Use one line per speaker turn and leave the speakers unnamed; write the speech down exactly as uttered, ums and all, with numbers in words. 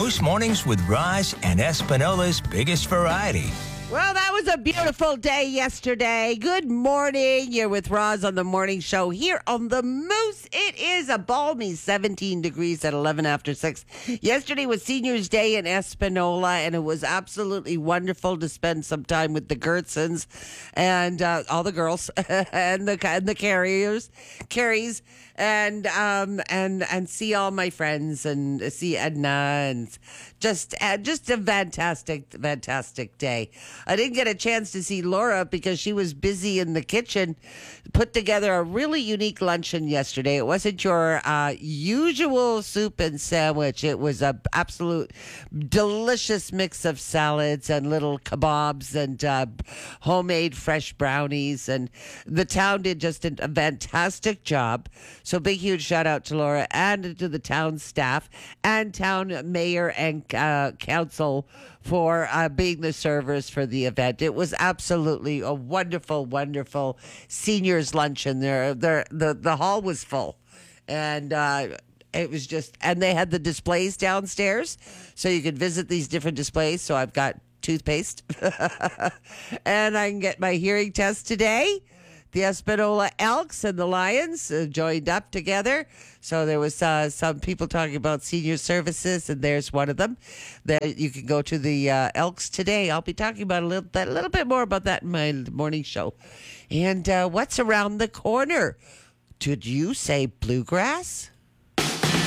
Most mornings with Roz and Espinola's biggest variety.
Well, that was a beautiful day yesterday. Good morning. You're with Roz on the morning show here on the Moose. It is a balmy seventeen degrees at eleven after six. Yesterday was Seniors Day in Espanola, and it was absolutely wonderful to spend some time with the Gertsons and uh, all the girls and the and the carriers, carries, and um and and see all my friends and see Edna and just uh, just a fantastic fantastic day. I didn't get a chance to see Laura because she was busy in the kitchen, put together a really unique luncheon yesterday. It wasn't your uh, usual soup and sandwich. It was a absolute delicious mix of salads and little kebabs and uh, homemade fresh brownies. And the town did just a, a fantastic job. So big, huge shout out to Laura and to the town staff and town mayor and uh, council for uh, being the servers for the event. It was absolutely a wonderful, wonderful seniors luncheon. There, there, the the hall was full, and uh, it was just, and they had the displays downstairs, so you could visit these different displays. So I've got toothpaste, and I can get my hearing test today. The Espanola Elks and the Lions uh, joined up together. So there was uh, some people talking about senior services, and there's one of them. That you can go to the uh, Elks today. I'll be talking about a little, a little bit more about that in my morning show. And uh, what's around the corner? Did you say bluegrass?